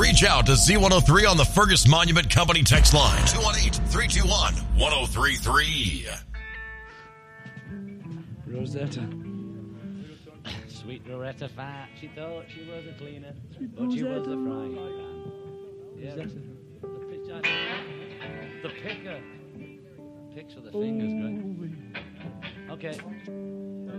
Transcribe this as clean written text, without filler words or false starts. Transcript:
Reach out to Z103 on the Fergus Monument Company text line, 218-321-1033. Rosetta. Sweet Rosetta Fat. She thought she was a cleaner, but she was a frying pan. Yeah, the picker. Picks with the fingers, great. Okay.